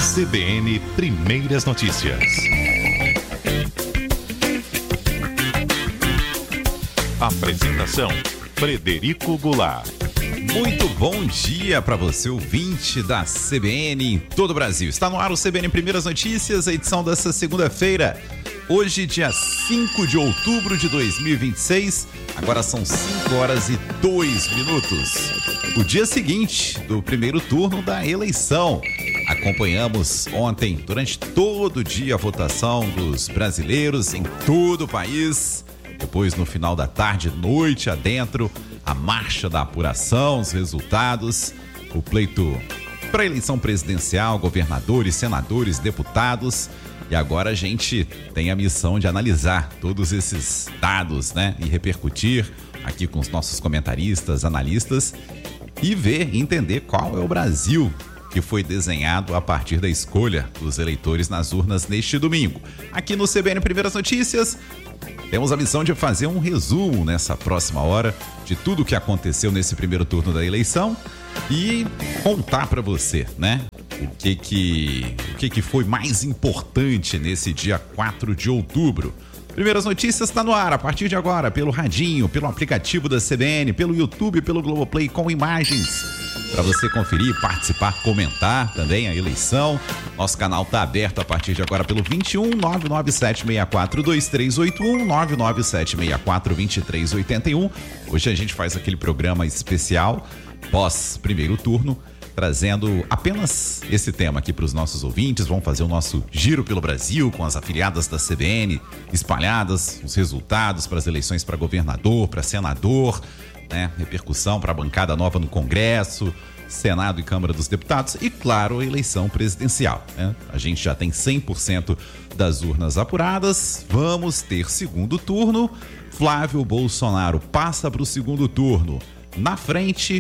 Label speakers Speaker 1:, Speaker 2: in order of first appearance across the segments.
Speaker 1: CBN Primeiras Notícias. Apresentação: Frederico Goulart.
Speaker 2: Muito bom dia para você, ouvinte da CBN em todo o Brasil. Está no ar o CBN Primeiras Notícias, a edição dessa segunda-feira. Hoje, dia 5 de outubro de 2026, agora são 5h02. O dia seguinte do primeiro turno da eleição. Acompanhamos ontem, durante todo o dia, a votação dos brasileiros em todo o país. Depois, no final da tarde, noite adentro, a marcha da apuração, os resultados, o pleito para a eleição presidencial, governadores, senadores, deputados. E agora a gente tem a missão de analisar todos esses dados, né? E repercutir aqui com os nossos comentaristas, analistas e ver, entender qual é o Brasil que foi desenhado a partir da escolha dos eleitores nas urnas neste domingo. Aqui no CBN Primeiras Notícias, temos a missão de fazer um resumo nessa próxima hora de tudo o que aconteceu nesse primeiro turno da eleição e contar para você, né? O que foi mais importante nesse dia 4 de outubro. Primeiras Notícias está no ar a partir de agora, pelo radinho, pelo aplicativo da CBN, pelo YouTube, pelo Globoplay, com imagens para você conferir, participar, comentar também a eleição. Nosso canal está aberto a partir de agora pelo 21 99764 2381, 99764 2381. Hoje a gente faz aquele programa especial pós primeiro turno, trazendo apenas esse tema aqui para os nossos ouvintes. Vamos fazer o nosso giro pelo Brasil com as afiliadas da CBN espalhadas, os resultados para as eleições para governador, para senador, né? Repercussão para a bancada nova no Congresso, Senado e Câmara dos Deputados e, claro, a eleição presidencial, né? A gente já tem 100% das urnas apuradas, vamos ter segundo turno. Flávio Bolsonaro passa para o segundo turno. Na frente,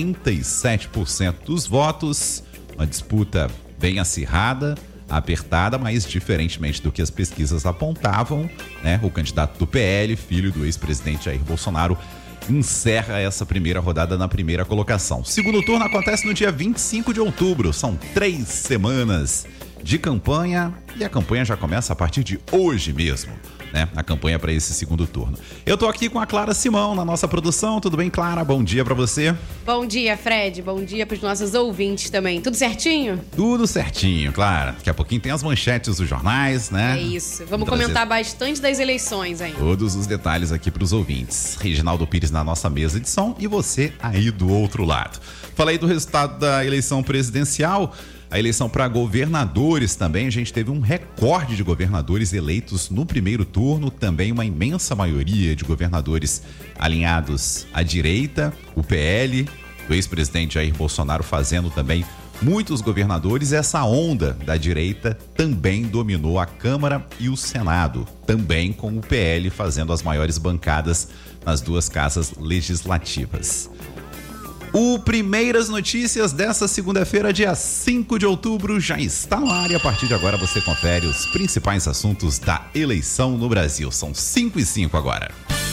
Speaker 2: 47% dos votos, uma disputa bem acirrada, apertada, mas diferentemente do que as pesquisas apontavam, né? O candidato do PL, filho do ex-presidente Jair Bolsonaro, encerra essa primeira rodada na primeira colocação. Segundo turno acontece no dia 25 de outubro, são 3 semanas de campanha e a campanha já começa a partir de hoje mesmo, né? A campanha para esse segundo turno. Eu tô aqui com a Clara Simão na nossa produção. Tudo bem, Clara? Bom dia para você.
Speaker 3: Bom dia, Fred. Bom dia para os nossos ouvintes também. Tudo certinho?
Speaker 2: Tudo certinho, Clara. Daqui a pouquinho tem as manchetes dos jornais, né?
Speaker 3: É isso. Vamos comentar bastante das eleições ainda.
Speaker 2: Todos os detalhes aqui para os ouvintes. Reginaldo Pires na nossa mesa de som e você aí do outro lado. Falei do resultado da eleição presidencial. A eleição para governadores também, a gente teve um recorde de governadores eleitos no primeiro turno, também uma imensa maioria de governadores alinhados à direita, o PL, o ex-presidente Jair Bolsonaro fazendo também muitos governadores. Essa onda da direita também dominou a Câmara e o Senado, também com o PL fazendo as maiores bancadas nas duas casas legislativas. O Primeiras Notícias dessa segunda-feira, dia 5 de outubro, já está no ar e a partir de agora você confere os principais assuntos da eleição no Brasil. São 5h05 agora.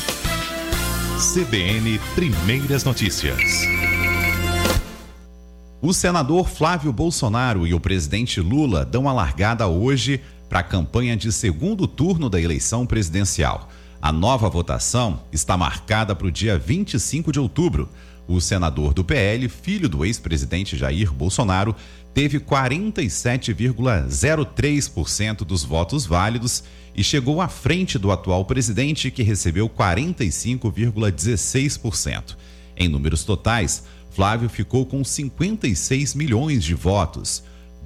Speaker 1: CBN Primeiras Notícias.
Speaker 2: O senador Flávio Bolsonaro e o presidente Lula dão a largada hoje para a campanha de segundo turno da eleição presidencial. A nova votação está marcada para o dia 25 de outubro. O senador do PL, filho do ex-presidente Jair Bolsonaro, teve 47,03% dos votos válidos e chegou à frente do atual presidente, que recebeu 45,16%. Em números totais, Flávio ficou com 56 milhões de votos,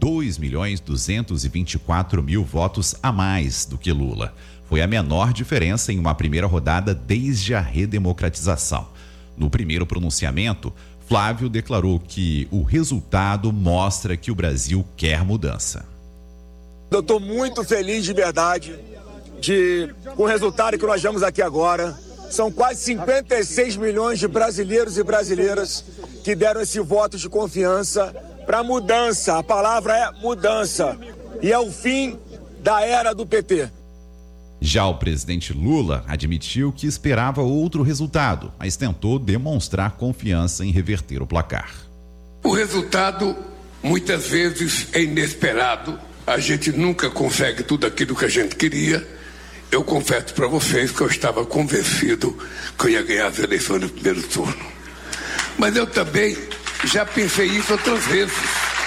Speaker 2: 2.224.000 votos a mais do que Lula. Foi a menor diferença em uma primeira rodada desde a redemocratização. No primeiro pronunciamento, Flávio declarou que o resultado mostra que o Brasil quer mudança.
Speaker 4: Eu estou muito feliz de verdade com o resultado que nós vemos aqui agora. São quase 56 milhões de brasileiros e brasileiras que deram esse voto de confiança para mudança. A palavra é mudança. E é o fim da era do PT.
Speaker 2: Já o presidente Lula admitiu que esperava outro resultado, mas tentou demonstrar confiança em reverter o placar.
Speaker 5: O resultado Muitas vezes é inesperado, a gente nunca consegue tudo aquilo que a gente queria. Eu confesso para vocês que eu estava convencido que eu ia ganhar as eleições no primeiro turno. Mas eu também já pensei isso outras vezes.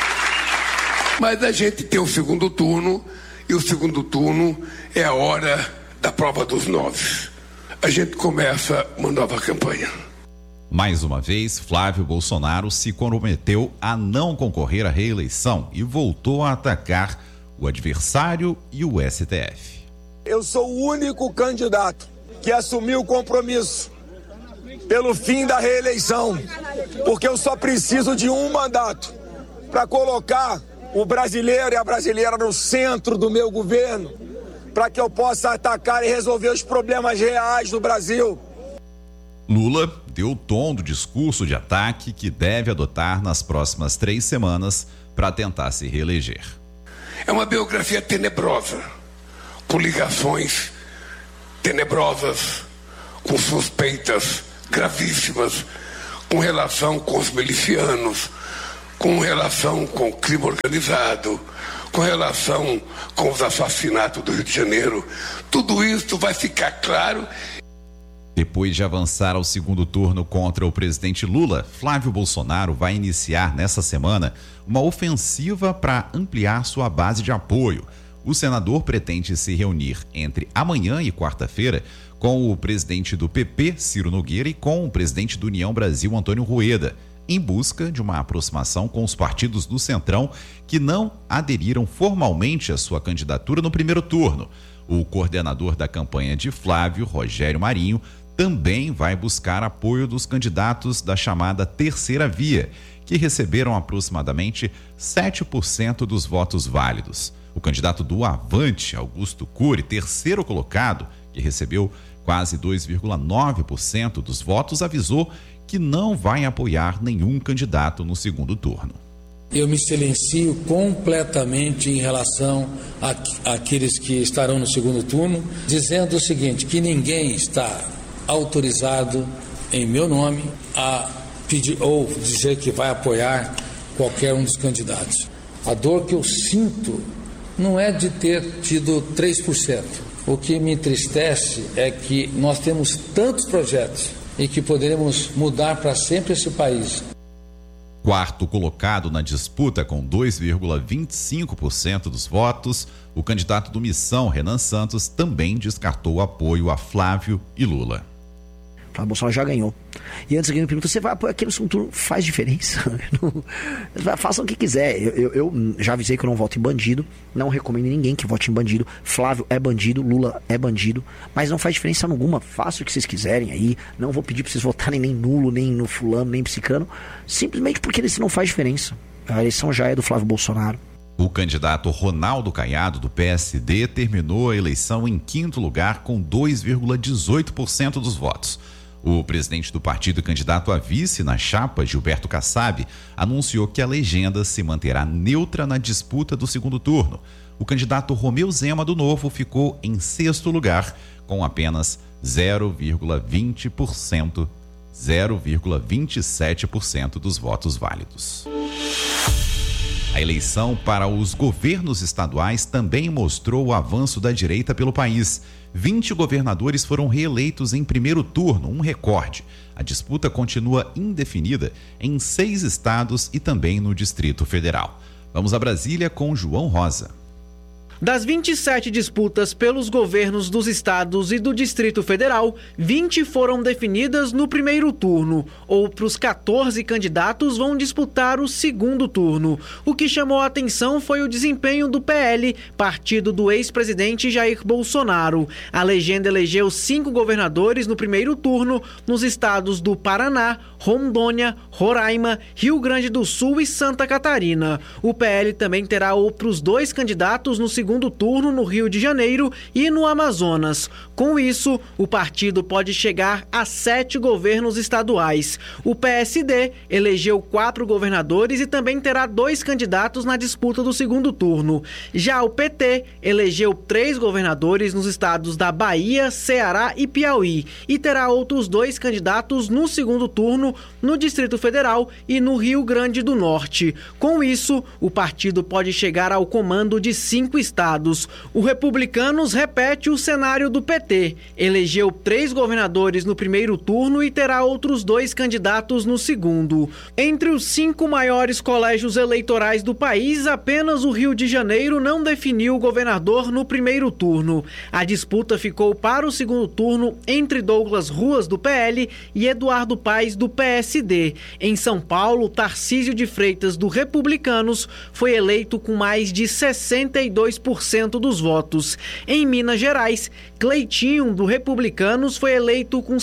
Speaker 5: Mas a gente tem o segundo turno, e o segundo turno é a hora da prova dos 9. A gente começa uma nova campanha.
Speaker 2: Mais uma vez, Flávio Bolsonaro se comprometeu a não concorrer à reeleição e voltou a atacar o adversário e o STF.
Speaker 4: Eu sou o único candidato que assumiu o compromisso pelo fim da reeleição, porque eu só preciso de um mandato para colocar o brasileiro e a brasileira no centro do meu governo, para que eu possa atacar e resolver os problemas reais do Brasil.
Speaker 2: Lula deu o tom do discurso de ataque que deve adotar nas próximas 3 semanas para tentar se reeleger.
Speaker 5: É uma biografia tenebrosa, com ligações tenebrosas, com suspeitas gravíssimas, com relação com os milicianos, com relação com o crime organizado, com relação com os assassinatos do Rio de Janeiro. Tudo isso vai ficar claro.
Speaker 2: Depois de avançar ao segundo turno contra o presidente Lula, Flávio Bolsonaro vai iniciar nessa semana uma ofensiva para ampliar sua base de apoio. O senador pretende se reunir entre amanhã e quarta-feira com o presidente do PP, Ciro Nogueira, e com o presidente do União Brasil, Antônio Rueda, em busca de uma aproximação com os partidos do Centrão que não aderiram formalmente à sua candidatura no primeiro turno. O coordenador da campanha de Flávio, Rogério Marinho, também vai buscar apoio dos candidatos da chamada Terceira Via, que receberam aproximadamente 7% dos votos válidos. O candidato do Avante, Augusto Cury, terceiro colocado, que recebeu quase 2,9% dos votos, avisou que não vai apoiar nenhum candidato no segundo turno.
Speaker 6: Eu me silencio completamente em relação àqueles que estarão no segundo turno, dizendo o seguinte, que ninguém está autorizado em meu nome a pedir ou dizer que vai apoiar qualquer um dos candidatos. A dor que eu sinto não é de ter tido 3%. O que me entristece é que nós temos tantos projetos e que poderemos mudar para sempre esse país.
Speaker 2: Quarto colocado na disputa com 2,25% dos votos, o candidato do Missão, Renan Santos, também descartou o apoio a Flávio e Lula.
Speaker 7: O Bolsonaro já ganhou. E antes alguém me pergunta, você vai apoiar aquele segundo turno? Faz diferença? Façam o que quiser. Eu já avisei que eu não voto em bandido, não recomendo ninguém que vote em bandido. Flávio é bandido, Lula é bandido, mas não faz diferença alguma. Façam o que vocês quiserem aí. Não vou pedir pra vocês votarem nem nulo, nem no fulano, nem psicano, simplesmente porque isso não faz diferença. A eleição já é do Flávio Bolsonaro.
Speaker 2: O candidato Ronaldo Caiado, do PSD, terminou a eleição em quinto lugar com 2,18% dos votos. O presidente do partido e candidato a vice na chapa, Gilberto Kassab, anunciou que a legenda se manterá neutra na disputa do segundo turno. O candidato Romeu Zema, do Novo, ficou em sexto lugar, com apenas 0,27% dos votos válidos. A eleição para os governos estaduais também mostrou o avanço da direita pelo país. 20 governadores foram reeleitos em primeiro turno, um recorde. A disputa continua indefinida em 6 estados e também no Distrito Federal. Vamos a Brasília com João Rosa.
Speaker 8: Das 27 disputas pelos governos dos estados e do Distrito Federal, 20 foram definidas no primeiro turno. Outros 14 candidatos vão disputar o segundo turno. O que chamou a atenção foi o desempenho do PL, partido do ex-presidente Jair Bolsonaro. A legenda elegeu 5 governadores no primeiro turno nos estados do Paraná, Rondônia, Roraima, Rio Grande do Sul e Santa Catarina. O PL também terá outros 2 candidatos no segundo segundo turno no Rio de Janeiro e no Amazonas. Com isso, o partido pode chegar a 7 governos estaduais. O PSD elegeu 4 governadores e também terá 2 candidatos na disputa do segundo turno. Já o PT elegeu 3 governadores nos estados da Bahia, Ceará e Piauí e terá outros 2 candidatos no segundo turno no Distrito Federal e no Rio Grande do Norte. Com isso, o partido pode chegar ao comando de 5 estados. O Republicanos repete o cenário do PT. Elegeu 3 governadores no primeiro turno e terá outros 2 candidatos no segundo. Entre os 5 maiores colégios eleitorais do país, apenas o Rio de Janeiro não definiu o governador no primeiro turno. A disputa ficou para o segundo turno entre Douglas Ruas, do PL, e Eduardo Paes, do PSD. Em São Paulo, Tarcísio de Freitas, do Republicanos, foi eleito com mais de 62% dos votos. Em Minas Gerais, Cleitinho, do Republicanos, foi eleito com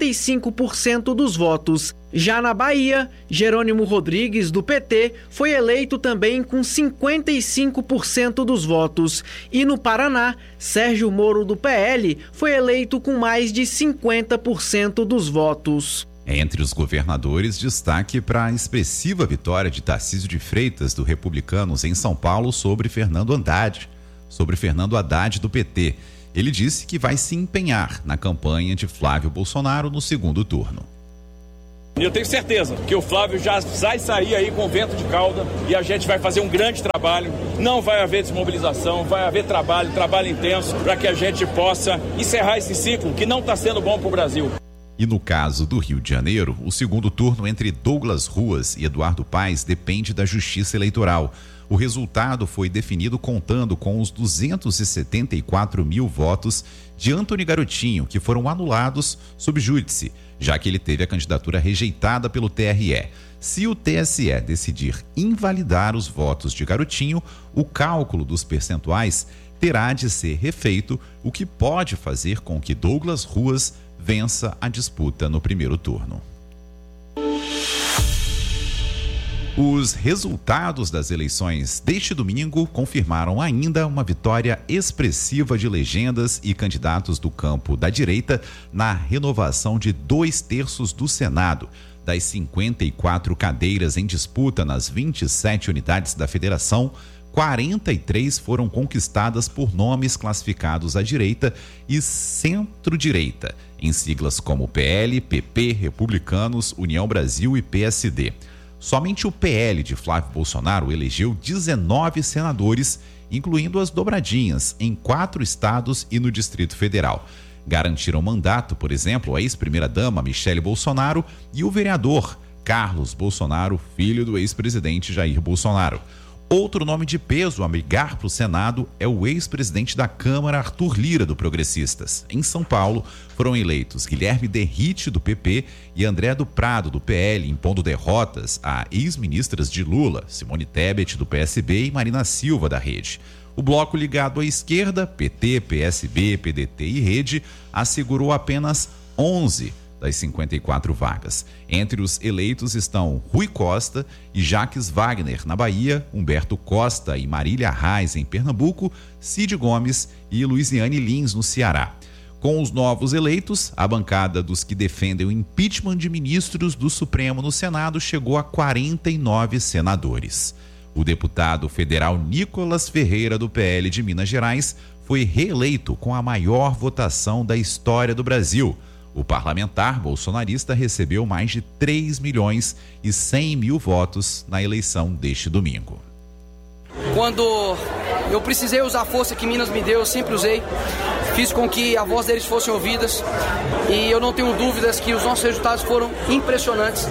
Speaker 8: 55% dos votos. Já na Bahia, Jerônimo Rodrigues, do PT, foi eleito também com 55% dos votos. E no Paraná, Sérgio Moro, do PL, foi eleito com mais de 50% dos votos.
Speaker 2: Entre os governadores, destaque para a expressiva vitória de Tarcísio de Freitas, do Republicanos, em São Paulo, sobre Fernando Haddad, do PT. Ele disse que vai se empenhar na campanha de Flávio Bolsonaro no segundo turno.
Speaker 9: Eu tenho certeza que o Flávio já vai sair aí com vento de cauda e a gente vai fazer um grande trabalho. Não vai haver desmobilização, vai haver trabalho intenso para que a gente possa encerrar esse ciclo que não está sendo bom para o Brasil.
Speaker 2: E no caso do Rio de Janeiro, o segundo turno entre Douglas Ruas e Eduardo Paes depende da Justiça Eleitoral. O resultado foi definido contando com os 274 mil votos de Antony Garotinho, que foram anulados sob júdice, já que ele teve a candidatura rejeitada pelo TRE. Se o TSE decidir invalidar os votos de Garotinho, o cálculo dos percentuais terá de ser refeito, o que pode fazer com que Douglas Ruas vença a disputa no primeiro turno. Os resultados das eleições deste domingo confirmaram ainda uma vitória expressiva de legendas e candidatos do campo da direita na renovação de 2/3 do Senado. Das 54 cadeiras em disputa nas 27 unidades da federação, 43 foram conquistadas por nomes classificados à direita e centro-direita, em siglas como PL, PP, Republicanos, União Brasil e PSD. Somente o PL de Flávio Bolsonaro elegeu 19 senadores, incluindo as dobradinhas, em 4 estados e no Distrito Federal. Garantiram mandato, por exemplo, a ex-primeira-dama Michele Bolsonaro e o vereador Carlos Bolsonaro, filho do ex-presidente Jair Bolsonaro. Outro nome de peso a migrar para o Senado é o ex-presidente da Câmara, Arthur Lira, do Progressistas. Em São Paulo, foram eleitos Guilherme Derrite, do PP, e André do Prado, do PL, impondo derrotas a ex-ministras de Lula, Simone Tebet, do PSB, e Marina Silva, da Rede. O bloco ligado à esquerda, PT, PSB, PDT e Rede, assegurou apenas 11 das 54 vagas. Entre os eleitos estão Rui Costa e Jacques Wagner, na Bahia, Humberto Costa e Marília Reis, em Pernambuco, Cid Gomes e Luiziane Lins, no Ceará. Com os novos eleitos, a bancada dos que defendem o impeachment de ministros do Supremo no Senado chegou a 49 senadores. O deputado federal Nicolas Ferreira, do PL de Minas Gerais, foi reeleito com a maior votação da história do Brasil. O parlamentar bolsonarista recebeu mais de 3.100.000 votos na eleição deste domingo.
Speaker 10: Quando eu precisei usar a força que Minas me deu, eu sempre usei. Fiz com que a voz deles fossem ouvidas e eu não tenho dúvidas que os nossos resultados foram impressionantes.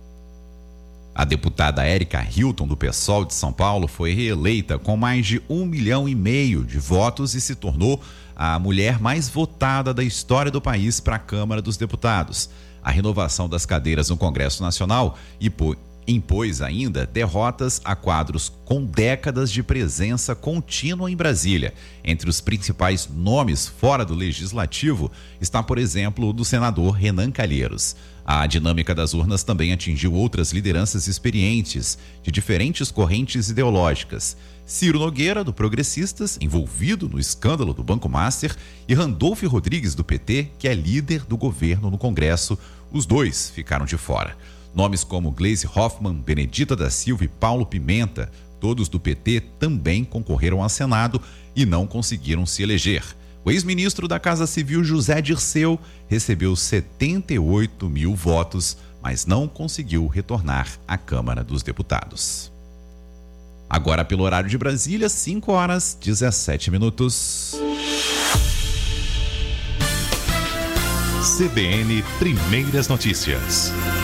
Speaker 2: A deputada Érica Hilton, do PSOL de São Paulo, foi reeleita com mais de 1,5 milhão de votos e se tornou a mulher mais votada da história do país para a Câmara dos Deputados. A renovação das cadeiras no Congresso Nacional impôs ainda derrotas a quadros com décadas de presença contínua em Brasília. Entre os principais nomes fora do Legislativo está, por exemplo, o do senador Renan Calheiros. A dinâmica das urnas também atingiu outras lideranças experientes de diferentes correntes ideológicas. Ciro Nogueira, do Progressistas, envolvido no escândalo do Banco Master, e Randolfo Rodrigues, do PT, que é líder do governo no Congresso. Os dois ficaram de fora. Nomes como Gleisi Hoffmann, Benedita da Silva e Paulo Pimenta, todos do PT, também concorreram ao Senado e não conseguiram se eleger. O ex-ministro da Casa Civil, José Dirceu, recebeu 78 mil votos, mas não conseguiu retornar à Câmara dos Deputados. Agora, pelo horário de Brasília, 5h17.
Speaker 1: CBN Primeiras Notícias.